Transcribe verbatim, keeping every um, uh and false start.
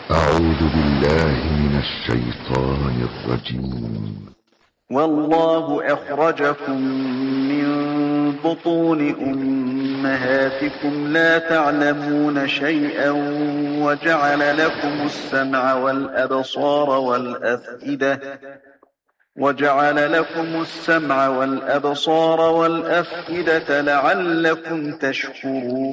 أعوذ بالله من الشيطان الرجيم. والله أخرجكم من بطون أمهاتكم لا تعلمون شيئا وجعل لكم السمع والأبصار والأفئدة وجعل لكم السمع والأبصار والأفئدة لعلكم تشكرون.